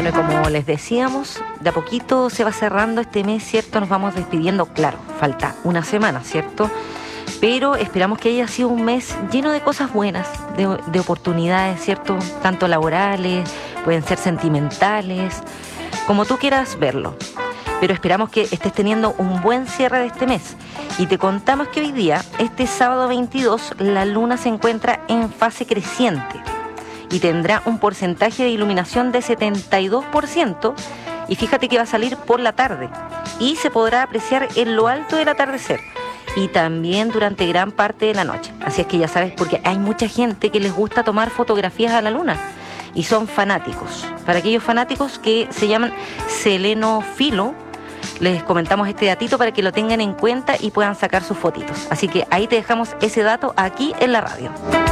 Bueno, y como les decíamos, de a poquito se va cerrando este mes, ¿cierto? Nos vamos despidiendo, claro, falta una semana, ¿cierto? Pero esperamos que haya sido un mes lleno de cosas buenas, de oportunidades, ¿cierto? Tanto laborales, pueden ser sentimentales, como tú quieras verlo. Pero esperamos que estés teniendo un buen cierre de este mes. Y te contamos que hoy día, este sábado 22, la luna se encuentra en fase creciente y tendrá un porcentaje de iluminación de 72%. Y fíjate que va a salir por la tarde y se podrá apreciar en lo alto del atardecer y también durante gran parte de la noche. Así es que ya sabes, porque hay mucha gente que les gusta tomar fotografías a la luna y son fanáticos. Para aquellos fanáticos que se llaman selenófilo, les comentamos este datito para que lo tengan en cuenta y puedan sacar sus fotitos. Así que ahí te dejamos ese dato aquí en la radio.